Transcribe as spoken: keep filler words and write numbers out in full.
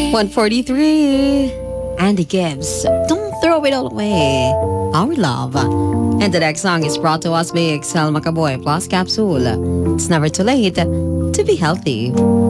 one forty-three. Andy Gibbs, Don't Throw It All Away. Our Love. And the next song is brought to us by Excel Macaboy plus Capsule. It's never too late to be healthy.